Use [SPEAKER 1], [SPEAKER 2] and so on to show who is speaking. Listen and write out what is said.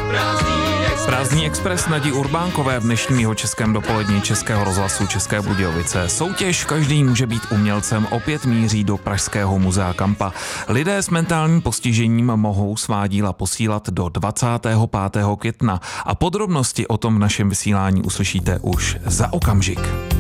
[SPEAKER 1] Prázdný expres Nadi Urbánkové v dnešním Jihočeském dopolední Českého rozhlasu České Budějovice. Soutěž Každý může být umělcem opět míří do pražského muzea Kampa. Lidé s mentálním postižením mohou svá díla posílat do 25. května a podrobnosti o tom v našem vysílání uslyšíte už za okamžik.